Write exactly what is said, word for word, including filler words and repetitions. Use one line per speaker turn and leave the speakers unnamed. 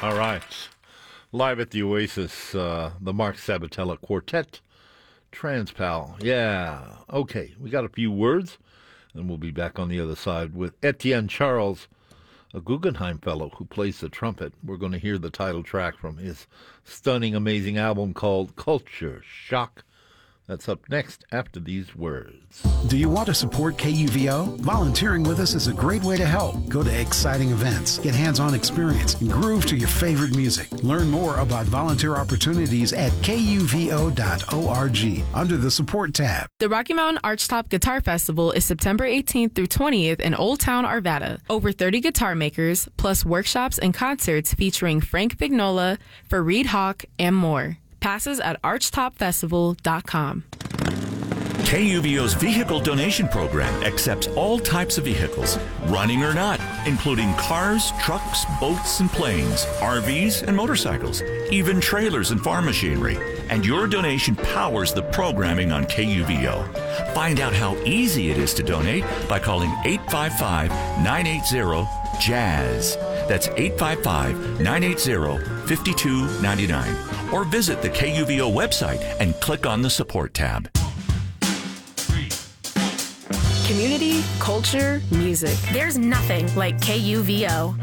All right. Live at the Oasis, uh, the Mark Sabatella Quartet, Transpal. Yeah. Okay, we got a few words, and we'll be back on the other side with Etienne Charles, a Guggenheim fellow who plays the trumpet. We're going to hear the title track from his stunning, amazing album called Culture Shock. That's up next after these words.
Do you want to support K U V O? Volunteering with us is a great way to help. Go to exciting events, get hands-on experience, and groove to your favorite music. Learn more about volunteer opportunities at K U V O dot org under the Support tab.
The Rocky Mountain Archtop Guitar Festival is September eighteenth through twentieth in Old Town, Arvada. Over thirty guitar makers, plus workshops and concerts featuring Frank Vignola, Fareed Hawk, and more. Passes at archtop festival dot com.
K U V O's vehicle donation program accepts all types of vehicles, running or not, including cars, trucks, boats, and planes, R Vs, and motorcycles, even trailers and farm machinery. And your donation powers the programming on K U V O. Find out how easy it is to donate by calling eight five five, nine eight zero, jazz. That's eight five five, nine eight zero, five two nine nine. Or visit the K U V O website and click on the Support tab.
Community, culture, music.
There's nothing like K U V O.